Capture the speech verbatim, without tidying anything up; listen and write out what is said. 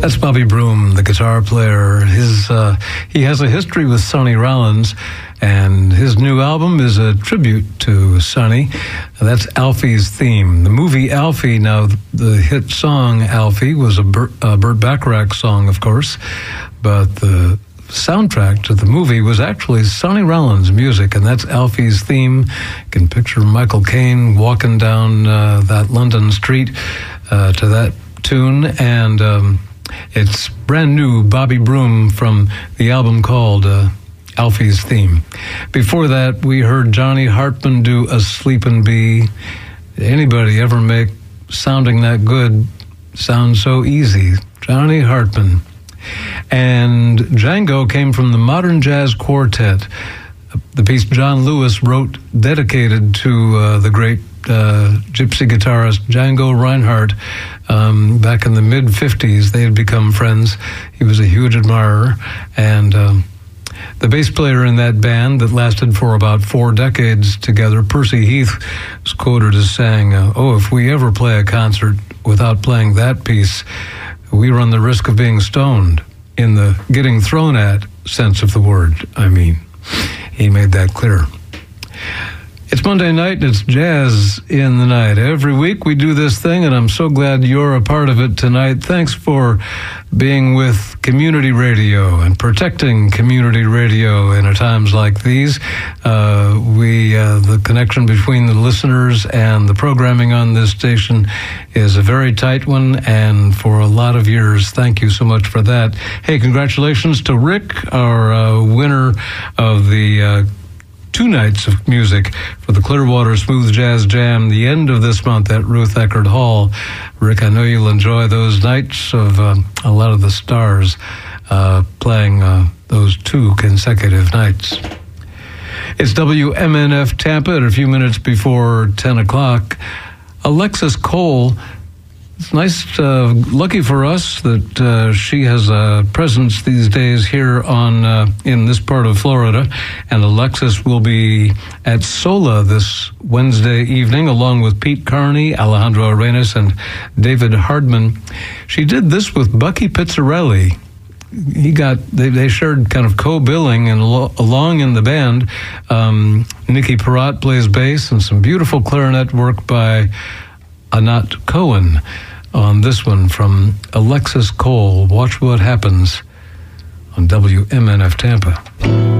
That's Bobby Broom, the guitar player. His uh, he has a history with Sonny Rollins, and his new album is a tribute to Sonny. That's Alfie's Theme. The movie Alfie, now the hit song Alfie was a Burt, uh, Burt Bacharach song, of course, but the soundtrack to the movie was actually Sonny Rollins' music, and that's Alfie's Theme. You can picture Michael Caine walking down uh, that London street uh, to that tune, and um, it's brand new Bobby Broom from the album called uh, Alfie's Theme. Before that, we heard Johnny Hartman do A Sleepin' Bee. Did anybody ever make sounding that good sound so easy? Johnny Hartman. And Django came from the Modern Jazz Quartet, the piece John Lewis wrote dedicated to uh, the great uh, gypsy guitarist Django Reinhardt. Um, back in the mid-fifties, they had become friends. He was a huge admirer, and um, the bass player in that band that lasted for about four decades together, Percy Heath, was quoted as saying, uh, oh, if we ever play a concert without playing that piece, we run the risk of being stoned, in the getting thrown at sense of the word, I mean. He made that clear. It's Monday night, and it's Jazz in the Night. Every week we do this thing, and I'm so glad you're a part of it tonight. Thanks for being with community radio and protecting community radio in times like these. Uh, we, uh, the connection between the listeners and the programming on this station is a very tight one, and for a lot of years, thank you so much for that. Hey, congratulations to Rick, our uh, winner of the uh, two nights of music for the Clearwater Smooth Jazz Jam, the end of this month at Ruth Eckerd Hall. Rick, I know you'll enjoy those nights of uh, a lot of the stars uh, playing uh, those two consecutive nights. It's W M N F Tampa at a few minutes before ten o'clock. Alexis Cole. It's nice, uh, lucky for us that uh, she has a presence these days here on uh, in this part of Florida. And Alexis will be at Sola this Wednesday evening, along with Pete Carney, Alejandro Arenas, and David Hardman. She did this with Bucky Pizzarelli. He got they, they shared kind of co-billing, and lo- along in the band, um, Nikki Perrott plays bass, and some beautiful clarinet work by Anat Cohen on this one from Alexis Cole. Watch what happens on W M N F Tampa.